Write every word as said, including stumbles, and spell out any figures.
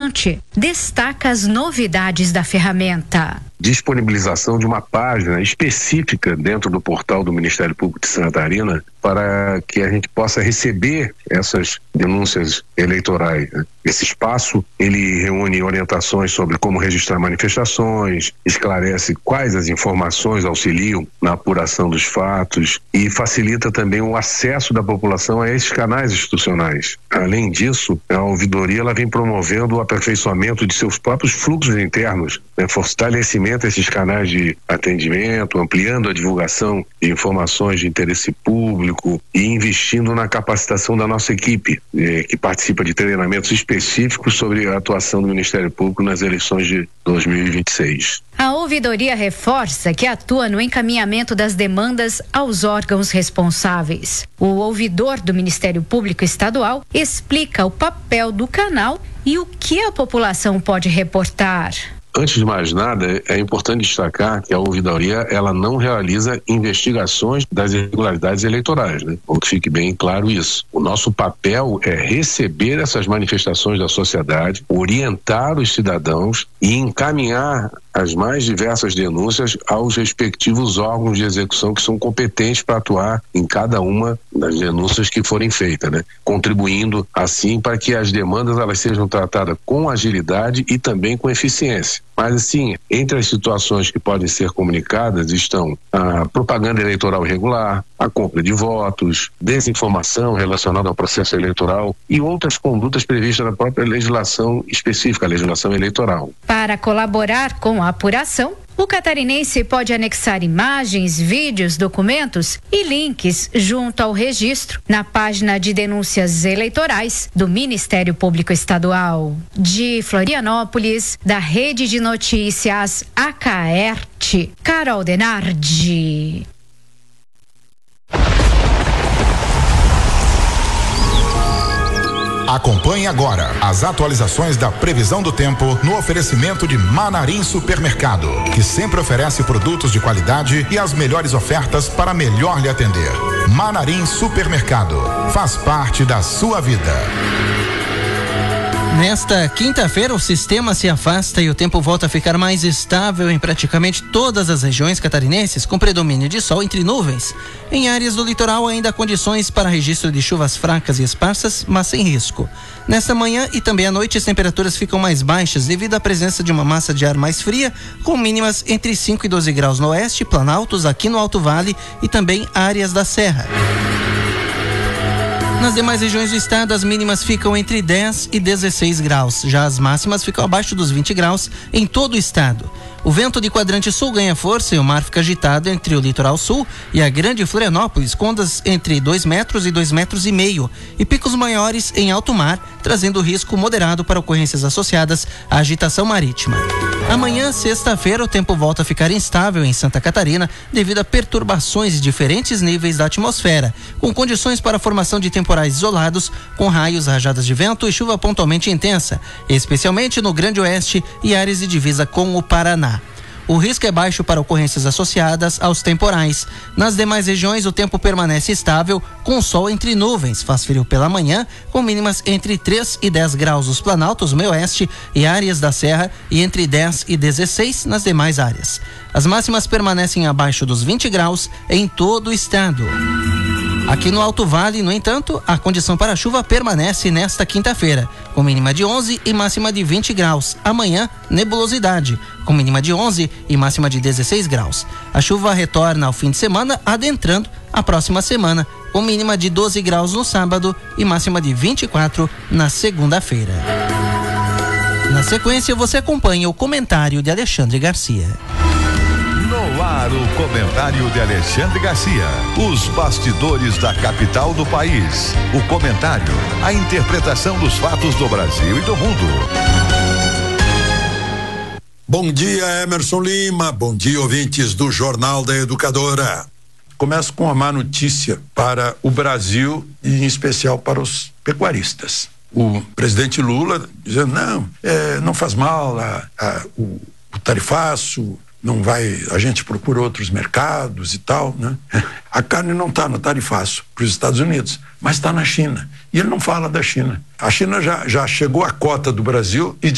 Horizonte, destaca as novidades da ferramenta. Disponibilização de uma página específica dentro do portal do Ministério Público de Santa Catarina para que a gente possa receber essas denúncias eleitorais. Esse espaço, ele reúne orientações sobre como registrar manifestações, esclarece quais as informações auxiliam na apuração dos fatos e facilita também o acesso da população a esses canais institucionais. Além disso, a ouvidoria ela vem promovendo o aperfeiçoamento de seus próprios fluxos internos, né, fortalecimento esses canais de atendimento, ampliando a divulgação de informações de interesse público e investindo na capacitação da nossa equipe, eh, que participa de treinamentos específicos sobre a atuação do Ministério Público nas eleições de dois mil e vinte e seis. A ouvidoria reforça que atua no encaminhamento das demandas aos órgãos responsáveis. O ouvidor do Ministério Público Estadual explica o papel do canal e o que a população pode reportar. Antes de mais nada, é importante destacar que a ouvidoria ela não realiza investigações das irregularidades eleitorais, né? Ou que fique bem claro isso. O nosso papel é receber essas manifestações da sociedade, orientar os cidadãos e encaminhar as mais diversas denúncias aos respectivos órgãos de execução que são competentes para atuar em cada uma das denúncias que forem feitas, né? Contribuindo assim para que as demandas elas sejam tratadas com agilidade e também com eficiência. Mas assim, entre as situações que podem ser comunicadas estão a propaganda eleitoral irregular, a compra de votos, desinformação relacionada ao processo eleitoral e outras condutas previstas na própria legislação específica, a legislação eleitoral. Para colaborar com a apuração, o catarinense pode anexar imagens, vídeos, documentos e links junto ao registro na página de denúncias eleitorais do Ministério Público Estadual. De Florianópolis, da Rede de Notícias Acaerte, Carol Denardi. Acompanhe agora as atualizações da previsão do tempo no oferecimento de Manarim Supermercado, que sempre oferece produtos de qualidade e as melhores ofertas para melhor lhe atender. Manarim Supermercado, faz parte da sua vida. Nesta quinta-feira, o sistema se afasta e o tempo volta a ficar mais estável em praticamente todas as regiões catarinenses, com predomínio de sol entre nuvens. Em áreas do litoral, ainda há condições para registro de chuvas fracas e esparsas, mas sem risco. Nesta manhã e também à noite, as temperaturas ficam mais baixas devido à presença de uma massa de ar mais fria, com mínimas entre cinco e doze graus no oeste, planaltos aqui no Alto Vale e também áreas da Serra. Nas demais regiões do estado, as mínimas ficam entre dez e dezesseis graus. Já as máximas ficam abaixo dos vinte graus em todo o estado. O vento de quadrante sul ganha força e o mar fica agitado entre o litoral sul e a Grande Florianópolis, com ondas entre dois metros e dois metros e meio, e picos maiores em alto mar, trazendo risco moderado para ocorrências associadas à agitação marítima. Amanhã, sexta-feira, o tempo volta a ficar instável em Santa Catarina devido a perturbações de diferentes níveis da atmosfera, com condições para a formação de temporais isolados, com raios, rajadas de vento e chuva pontualmente intensa, especialmente no Grande Oeste e áreas de divisa com o Paraná. O risco é baixo para ocorrências associadas aos temporais. Nas demais regiões, o tempo permanece estável, com sol entre nuvens. Faz frio pela manhã, com mínimas entre três e dez graus nos planaltos, meio oeste e áreas da Serra, e entre dez e dezesseis nas demais áreas. As máximas permanecem abaixo dos vinte graus em todo o estado. Aqui no Alto Vale, no entanto, a condição para chuva permanece nesta quinta-feira, com mínima de onze e máxima de vinte graus. Amanhã, nebulosidade, com mínima de onze e máxima de dezesseis graus. A chuva retorna ao fim de semana, adentrando a próxima semana, com mínima de doze graus no sábado e máxima de vinte e quatro na segunda-feira. Na sequência, você acompanha o comentário de Alexandre Garcia. No ar, o comentário de Alexandre Garcia. Os bastidores da capital do país. O comentário, a interpretação dos fatos do Brasil e do mundo. Bom dia, Emerson Lima. Bom dia, ouvintes do Jornal da Educadora. Começo com uma má notícia para o Brasil e em especial para os pecuaristas. O presidente Lula dizendo, não, é, não faz mal a, a, o, o tarifaço, não vai, a gente procura outros mercados e tal, né? A carne não está no tarifaço para os Estados Unidos, mas está na China. E ele não fala da China. A China já, já chegou à cota do Brasil e